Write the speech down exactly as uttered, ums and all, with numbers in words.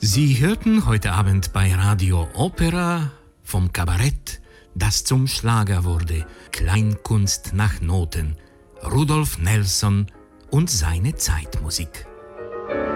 Sie hörten heute Abend bei Radio Opera vom Kabarett, das zum Schlager wurde, Kleinkunst nach Noten, Rudolf Nelson und seine Zeitmusik.